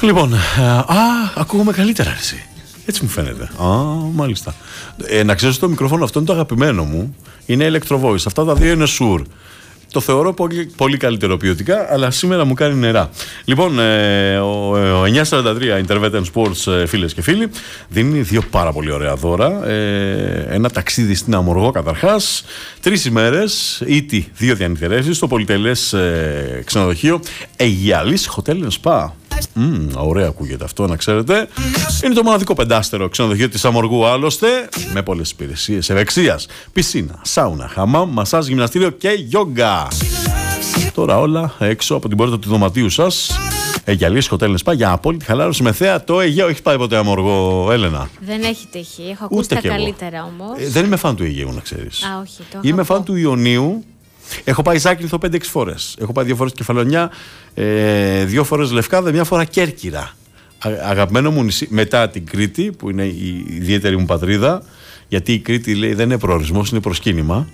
Λοιπόν, ακούγομαι καλύτερα εσύ. Έτσι μου φαίνεται. Μάλιστα. Να ξέρεις, το μικρόφωνο αυτό είναι το αγαπημένο μου. Είναι Electro Voice. Αυτά τα δύο είναι Shure. Το θεωρώ πολύ, πολύ καλύτερο ποιοτικά, αλλά σήμερα μου κάνει νερά. Λοιπόν, ο 943 Intervetan Sports, φίλες και φίλοι, δίνει δύο πάρα πολύ ωραία δώρα. Ένα ταξίδι στην Αμοργό καταρχάς, 3 ημέρες, ήτι 2 διανυκτερεύσεις στο πολυτελές ξενοδοχείο Αιγιαλής Hotel and Spa. Ωραία ακούγεται αυτό, να ξέρετε. Είναι το μοναδικό 5-στερο ξενοδοχείο της Αμοργού, άλλωστε, με πολλές υπηρεσίες ευεξίας, πισίνα, σάουνα, χαμάμ, μασάζ, γυμναστήριο και γιόγκα. Τώρα όλα έξω από την πόρτα του δωματίου σας. Αιγιαλής Hotel and Spa για απόλυτη χαλάρωση με θέα το Αιγαίο. Έχει πάει ποτέ Αμοργό, Έλενα? Δεν έχει τύχει. Έχω ακούσει τα καλύτερα όμως. Δεν είμαι φαν του Αιγαίου, να ξέρεις. Όχι, το είμαι φαν του Ιωνίου. Έχω πάει Ζάκυνθο 5-6 φορές. Έχω πάει 2 φορές Κεφαλονιά, 2 φορές Λευκάδα, 1 φορά Κέρκυρα. Αγαπημένο μου νησί, μετά την Κρήτη, που είναι η ιδιαίτερη μου πατρίδα, γιατί η Κρήτη, λέει, δεν είναι προορισμός, είναι προσκύνημα.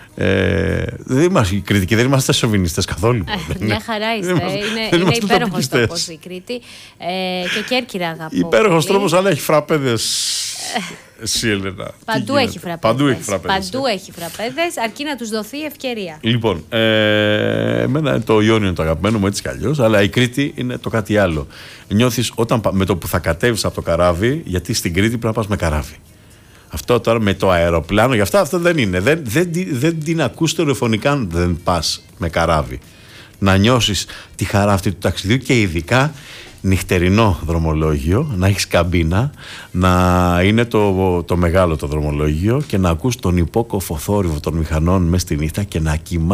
Οι Κρήτικοι δεν είμαστε σοβινιστές καθόλου. Μια χαρά είστε. Είναι υπέροχος τόπος η Κρήτη. Και Κέρκυρα αγαπώ. Υπέροχος τρόπος, αλλά έχει φραπέδες. Εσύ, Έλενα. Παντού έχει φραπέδες, αρκεί να τους δοθεί η ευκαιρία. Λοιπόν, εμένα το Ιόνιο είναι το αγαπημένο μου, έτσι κι αλλιώς, αλλά η Κρήτη είναι το κάτι άλλο. Νιώθεις με το που θα κατέβεις από το καράβι, γιατί στην Κρήτη πρέπει να πας με καράβι. Αυτό τώρα με το αεροπλάνο, γι' αυτό δεν είναι. Δεν την ακούς στερεοφωνικά αν δεν πας με καράβι. Να νιώσεις τη χαρά αυτή του ταξιδιού και ειδικά νυχτερινό δρομολόγιο, να έχεις καμπίνα, να είναι το μεγάλο το δρομολόγιο και να ακούς τον υπόκοφο θόρυβο των μηχανών μες στη νύχτα και να κοιμάσαι